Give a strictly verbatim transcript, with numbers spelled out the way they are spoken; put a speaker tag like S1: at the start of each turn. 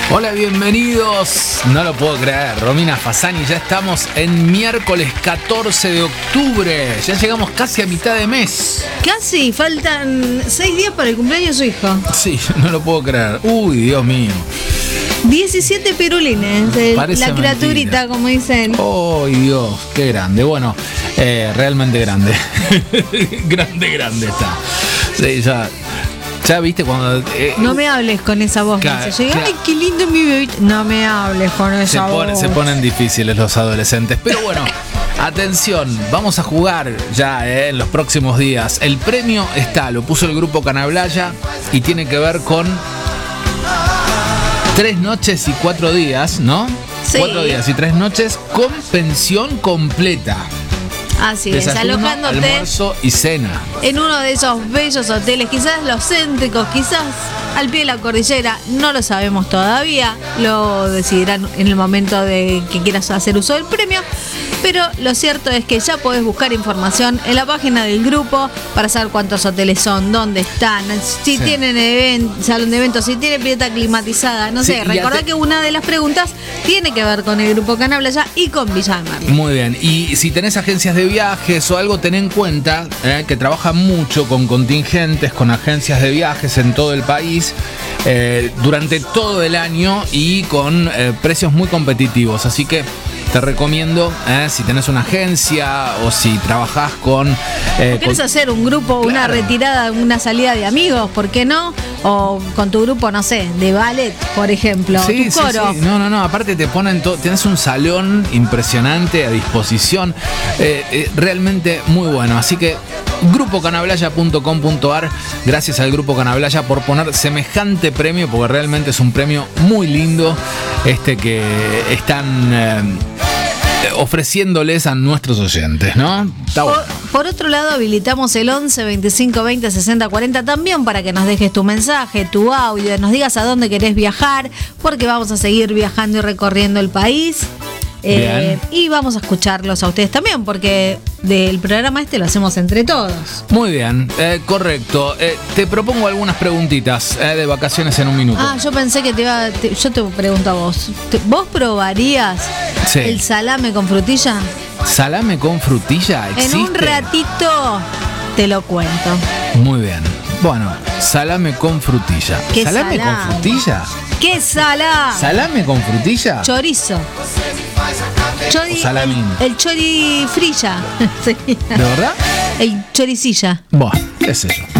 S1: Hola, bienvenidos. No lo puedo creer, Romina Fasani, ya estamos en miércoles catorce de octubre. Ya llegamos casi a mitad de mes.
S2: Casi, faltan seis días para el cumpleaños de su hijo.
S1: Sí, no lo puedo creer. Uy, Dios mío.
S2: diecisiete pirulines, el, la criaturita, mentira, como dicen.
S1: Oh, Dios, qué grande. Bueno, eh, realmente grande. grande, grande está. Sí, ya... Ya viste cuando... Eh,
S2: no me hables con esa voz. Claro, claro. Ay, qué lindo mi bebé. No me hables con esa
S1: se pone,
S2: voz.
S1: Se ponen difíciles los adolescentes. Pero bueno, atención, vamos a jugar ya eh, en los próximos días. El premio está, lo puso el grupo Canablaya y tiene que ver con tres noches y cuatro días, ¿no?
S2: Sí.
S1: Cuatro días y tres noches con pensión completa.
S2: Así es, alojándote,
S1: almuerzo y cena
S2: en uno de esos bellos hoteles, quizás los céntricos, quizás al pie de la cordillera, no lo sabemos todavía, lo decidirán en el momento de que quieras hacer uso del premio, pero lo cierto es que ya podés buscar información en la página del grupo para saber cuántos hoteles son, dónde están, si sí. tienen event, salón de eventos, si tienen pileta climatizada, no sí, sé, recordá te... que una de las preguntas tiene que ver con el grupo Canablaya y con Villa de Merlo.
S1: Muy bien, y si tenés agencias de viajes o algo, ten en cuenta eh, que trabajan mucho con contingentes, con agencias de viajes en todo el país eh, durante todo el año y con eh, precios muy competitivos, así que te recomiendo, eh, si tenés una agencia o si trabajás con...
S2: Eh, ¿O querés con... hacer un grupo, claro, una retirada, una salida de amigos? ¿Por qué no? O con tu grupo, no sé, de ballet, por ejemplo,
S1: sí,
S2: tu coro.
S1: Sí, sí. No, no, no, aparte te ponen todo, tienes un salón impresionante a disposición, eh, eh, realmente muy bueno, así que grupo canablaya punto com punto ar, gracias al Grupo Canablaya por poner semejante premio, porque realmente es un premio muy lindo este que están eh, ofreciéndoles a nuestros oyentes, ¿no? Está bueno.
S2: Por, por otro lado, habilitamos el once, veinticinco, veinte, sesenta, cuarenta también para que nos dejes tu mensaje, tu audio, nos digas a dónde querés viajar, porque vamos a seguir viajando y recorriendo el país. Eh, y vamos a escucharlos a ustedes también, porque del programa este lo hacemos entre todos.
S1: Muy bien, eh, correcto. Eh, te propongo algunas preguntitas eh, de vacaciones en un minuto.
S2: Ah, yo pensé que te iba. Te, yo te pregunto a vos. Te, ¿Vos probarías sí. el salame con frutilla?
S1: ¿Salame con frutilla? ¿Existe?
S2: En un ratito te lo cuento.
S1: Muy bien. Bueno, salame con frutilla.
S2: ¿Qué
S1: ¿Salame
S2: salame?
S1: con frutilla?
S2: ¿Qué salame?
S1: ¿Salame con frutilla?
S2: Chorizo. Chori,
S1: salamín.
S2: El, el chorifrilla. Sí.
S1: ¿De verdad?
S2: El choricilla.
S1: Bueno, qué sé yo.